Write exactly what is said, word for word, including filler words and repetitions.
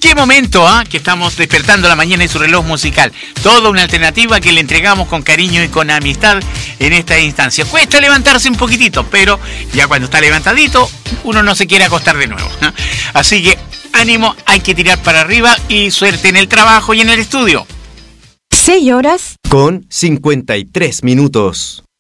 Qué momento, ¿ah? ¿eh? Que estamos despertando la mañana y su reloj musical. Toda una alternativa que le entregamos con cariño y con amistad en esta instancia. Cuesta levantarse un poquitito, pero ya cuando está levantadito, uno no se quiere acostar de nuevo, ¿eh? Así que ánimo, hay que tirar para arriba y suerte en el trabajo y en el estudio. seis horas con cincuenta y tres minutos.